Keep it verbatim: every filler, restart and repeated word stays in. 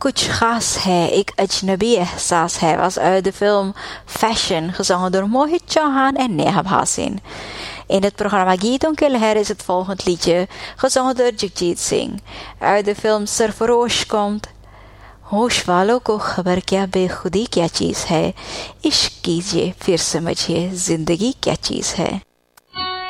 कुछ खास है, एक अजनबी एहसास है, was uit de film Fashion, gezongen door Mohit Chauhan en Neha Bhasin. In het programma Geeton Kilher is het volgend liedje, gezongen door Jagjit Singh. Uit de film Sarfarosh komt होश वालों को खबर क्या बेखुदी क्या चीज़ है, इश्क कीजिए फिर समझिए जिंदगी क्या चीज़ है.